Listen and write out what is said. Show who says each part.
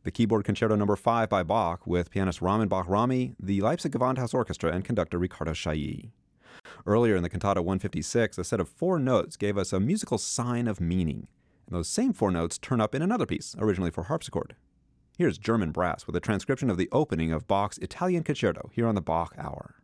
Speaker 1: the Keyboard Concerto No. 5 by Bach with pianist Ramin Bahrami, the Leipzig Gewandhaus Orchestra, and conductor Riccardo Chailly. Earlier in the Cantata 156, a set of 4 notes gave us a musical sign of meaning, and those same 4 notes turn up in another piece, originally for harpsichord. Here's German Brass with a transcription of the opening of Bach's Italian Concerto here on the Bach Hour.